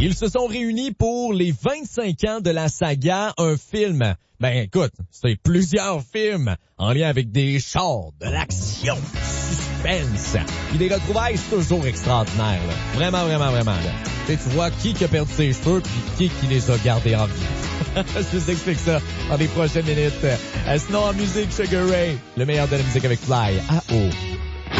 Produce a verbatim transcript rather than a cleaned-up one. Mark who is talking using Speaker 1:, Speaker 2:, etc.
Speaker 1: Ils se sont réunis pour les vingt-cinq ans de la saga, un film. Ben écoute, c'est plusieurs films en lien avec des chars, de l'action, suspense. Puis des retrouvailles, c'est toujours extraordinaire, là. Vraiment, vraiment, vraiment, là. Tu sais, tu vois qui qui a perdu ses cheveux puis qui qui les a gardés en vie. Je vous explique ça dans les prochaines minutes. Euh, sinon, en musique, Sugar Ray, le meilleur de la musique avec Fly. Ah oh.